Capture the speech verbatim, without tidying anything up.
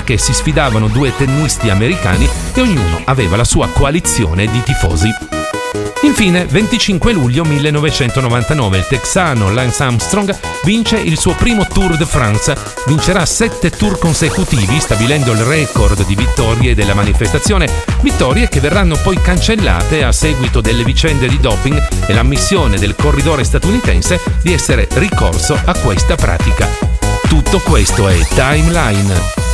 perché si sfidavano due tennisti americani e ognuno aveva la sua coalizione di tifosi. Infine, venticinque luglio millenovecentonovantanove, il texano Lance Armstrong vince il suo primo Tour de France. Vincerà sette tour consecutivi, stabilendo il record di vittorie della manifestazione, vittorie che verranno poi cancellate a seguito delle vicende di doping e l'ammissione del corridore statunitense di essere ricorso a questa pratica. Tutto questo è Timeline.